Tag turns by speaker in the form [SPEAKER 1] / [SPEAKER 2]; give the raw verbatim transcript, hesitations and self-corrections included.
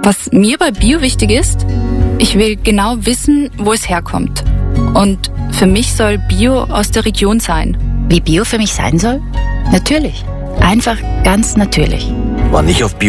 [SPEAKER 1] Was mir bei Bio wichtig ist, ich will genau wissen, wo es herkommt. Und für mich soll Bio aus der Region sein.
[SPEAKER 2] Wie Bio für mich sein soll? Natürlich. Einfach ganz natürlich.
[SPEAKER 3] War nicht auf Bio